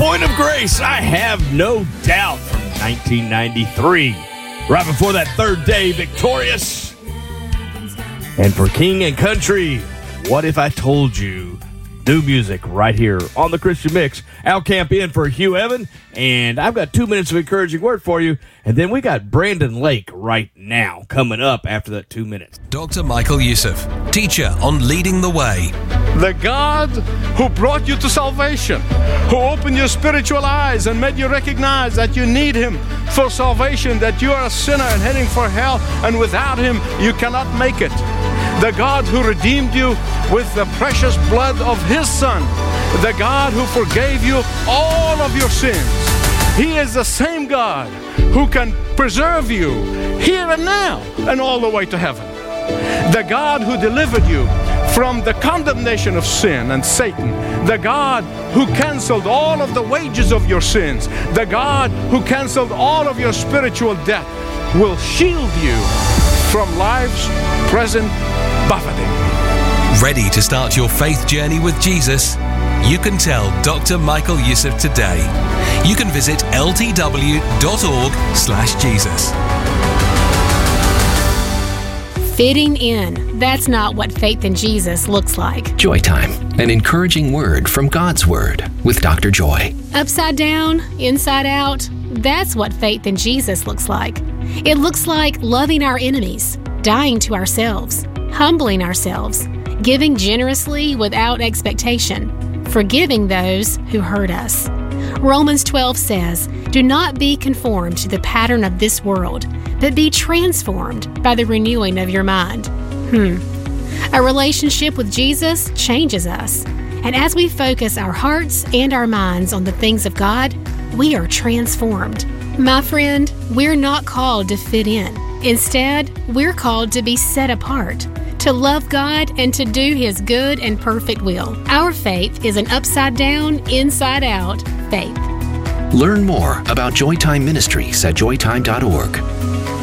Point of Grace, I have no doubt, from 1993. Right before that Third Day Victorious. And for King and Country, What If I Told You? New music right here on the Christian Mix. Al Camp in for Hugh Evan, and I've got 2 minutes of encouraging word for you, and then we got Brandon Lake right now coming up after that 2 minutes. Dr. Michael Youssef, teacher on Leading the Way. The God who brought you to salvation, who opened your spiritual eyes and made you recognize that you need Him for salvation, that you are a sinner and heading for hell, and without Him you cannot make it. The God who redeemed you with the precious blood of His Son. The God who forgave you all of your sins. He is the same God who can preserve you here and now and all the way to heaven. The God who delivered you from the condemnation of sin and Satan. The God who canceled all of the wages of your sins. The God who canceled all of your spiritual debt will shield you from life's present buffeting. Ready to start your faith journey with Jesus? You can tell Dr. Michael Youssef today. You can visit ltw.org/Jesus. Fitting in. That's not what faith in Jesus looks like. Joy Time, an encouraging word from God's Word with Dr. Joy. Upside down, inside out. That's what faith in Jesus looks like. It looks like loving our enemies, dying to ourselves, humbling ourselves, giving generously without expectation, forgiving those who hurt us. Romans 12 says, "Do not be conformed to the pattern of this world, but be transformed by the renewing of your mind." A relationship with Jesus changes us. And as we focus our hearts and our minds on the things of God, we are transformed. My friend, we're not called to fit in. Instead, we're called to be set apart, to love God and to do His good and perfect will. Our faith is an upside-down, inside-out faith. Learn more about Joy Time Ministries at joytime.org.